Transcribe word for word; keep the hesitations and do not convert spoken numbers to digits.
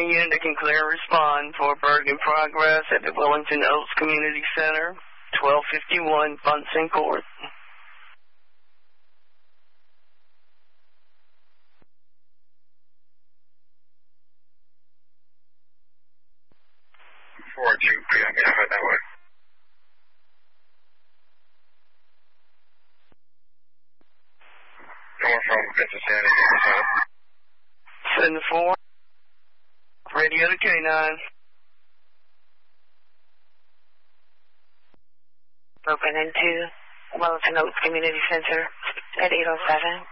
Any unit that can clear and respond for Berg in progress at the Wellington Oaks Community Center, twelve fifty-one Bunsen Court. four two, yeah, I'm head that way. Going from Cincinnati. seven four. Radio to K nine. Broken into Wellington Oaks Community Center at eight oh seven.